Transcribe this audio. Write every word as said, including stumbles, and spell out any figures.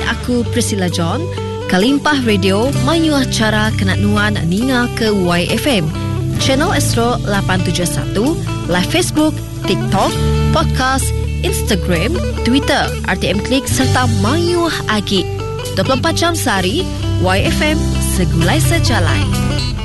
aku Priscilla John. Kalimpah Radio mayuah cara kenat nuan ninga ke Y F M. Channel Astro lapan tujuh satu, live Facebook, TikTok, podcast, Instagram, Twitter, R T M Klik serta mayuah agi. dua puluh empat jam sehari, Y F M segulai sejalai.